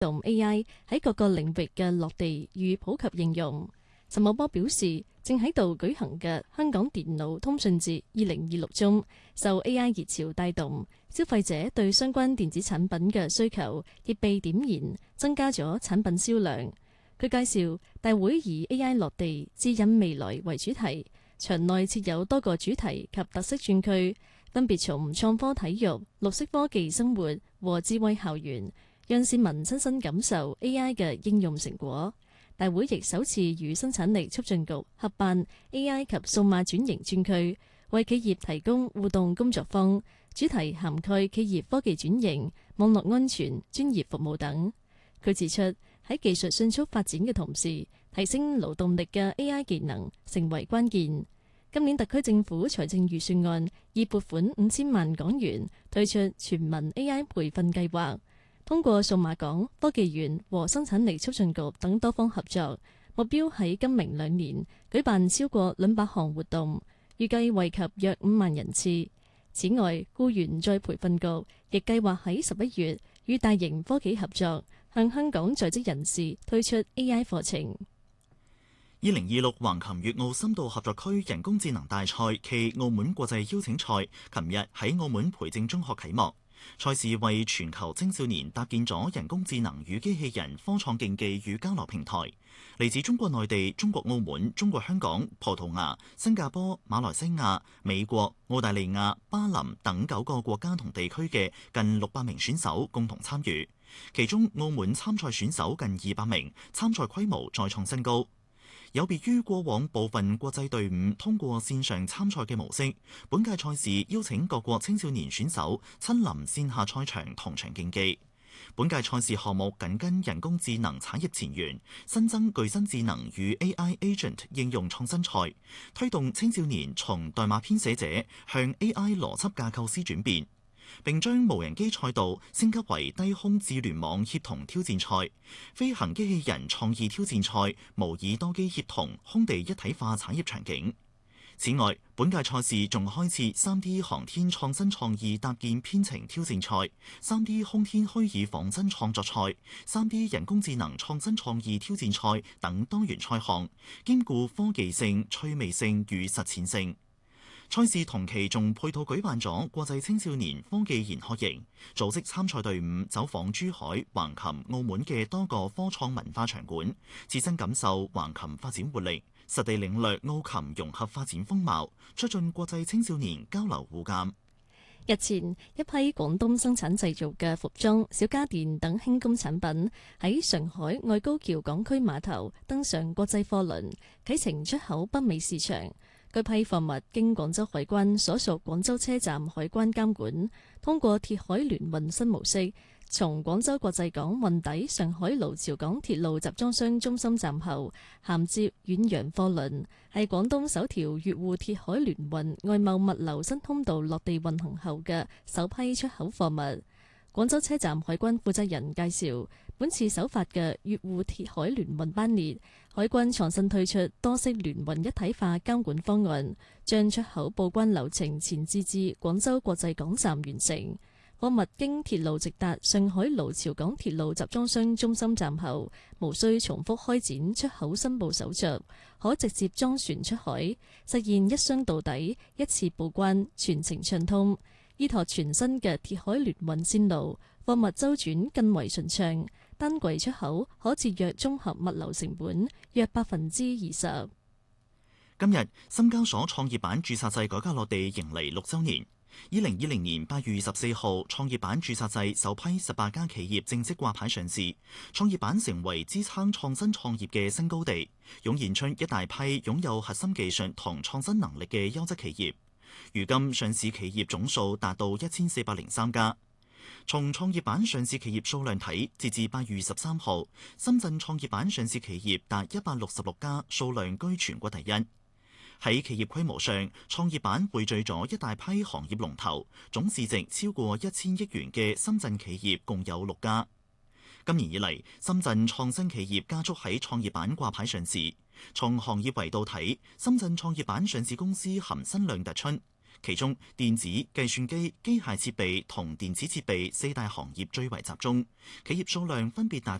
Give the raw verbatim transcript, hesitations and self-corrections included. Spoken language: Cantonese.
動 A I 喺各個領域嘅落地與普及應用。陳茂波表示，正喺度舉行嘅香港電腦通訊節二零二六中，受 A I 熱潮帶動，消費者對相關電子產品嘅需求亦被點燃，增加咗產品銷量。佢介紹大會以 A I 落地指引未來為主題，場內設有多個主題及特色專區，分別從創科體育、綠色科技生活和智慧校園，讓市民親身感受 A I 嘅應用成果。大會亦首次與生產力促進局合辦 A I 及數碼轉型專區，為企業提供互動工作坊，主題涵蓋企業科技轉型、網絡安全、專業服務等。佢指出，喺技術迅速發展嘅同時，提升勞動力嘅 A I 技能成為關鍵。今年特區政府財政預算案已撥款五千萬港元推出全民 A I 培訓計劃。通過數碼港、科技園和生產力促進局等多方合作，目標喺今明兩年舉辦超過兩百項活動，預計惠及約五萬人次。此外，僱員再培訓局亦計劃喺十一月與大型科技合作，向香港在職人士推出 A I 課程。 二零二六橫琴粵澳深度合作區人工智能大賽暨澳門國際邀請賽，琴日喺澳門培正中學啟幕。賽事為全球青少年搭建咗人工智能與機器人科創競技與交流平台。嚟自中國內地、中國澳門、中國香港、葡萄牙、新加坡、馬來西亞、美國、澳大利亞、巴林等九個國家同地區嘅近六百名選手共同參與，其中澳門參賽選手近二百名，參賽規模再創新高。有別於過往部分國際隊伍通過線上參賽嘅模式，本屆賽事邀請各國青少年選手親臨線下賽場同場競技。本屆賽事項目緊跟人工智能產業前沿，新增具身智能與 A I Agent 應用創新賽，推動青少年從代碼編寫者向 A I 邏輯架構師轉變。並將無人機賽道升級為低空智聯網協同挑戰賽、飛行機器人創意挑戰賽，模擬多機協同空地一體化產業場景。此外，本屆賽事仲開設 三 D 航天創新創意搭建編程挑戰賽、三 D 空天虛擬仿真創作賽、三 D 人工智能創新創意挑戰賽等多元賽項，兼顧科技性、趣味性與實踐性。賽事同期仲配套舉辦咗國際青少年科技研學營，組織參賽隊伍走訪珠海、橫琴、澳門嘅多個科創文化場館，切身感受橫琴發展活力，實地領略澳琴融合發展風貌，促進國際青少年交流互鑑。 日前，一批廣東生產製造嘅服裝、小家電等輕工產品喺上海外高橋港區碼頭登上國際貨輪，啟程出口北美市場。該批貨物經廣州海關所屬廣州車站海關監管，通過鐵海聯運新模式，從廣州國際港運抵上海盧潮港鐵路集裝箱中心站後，銜接遠洋貨輪，係廣東首條粵滬鐵海聯運外貿物流新通道落地運行後嘅首批出口貨物。廣州車站海關負責人介紹，本次首發嘅粵滬鐵海聯運班列，海關創新推出多式聯運一體化監管方案，將出口報關流程前置至廣州國際港站完成。貨物經鐵路直達上海盧潮港鐵路集裝箱中心站後，無需重複開展出口申報手續，可直接裝船出海，實現一箱到底、一次報關，全程暢通。依託全新嘅鐵海聯運線路，貨物周轉更為順暢，單櫃出口可節約綜合物流成本約百分之二十。 今日深交所創業板註冊制改革落地迎嚟六週年。二零二零年八月二十四號，創業板註冊制首批十八家企業正式掛牌上市，創業板成為支撐創新創業嘅新高地，湧現出一大批擁有核心技術同創新能力嘅優質企業。如今上市企業總數達到一千四百零三家。從創業板上市企業數量睇，截至八月十三號，深圳創業板上市企業達一百六十六家，數量居全國第一。喺企業規模上，創業板匯聚咗一大批行業龍頭，總市值超過一千億元嘅深圳企業共有六家。今年以嚟，深圳創新企業加速喺創業板掛牌上市。從行業維度睇，深圳創業板上市公司含新量突出。 其中電子、計算機、機械設備同電子設備四大行業最為集中，企業數量分別達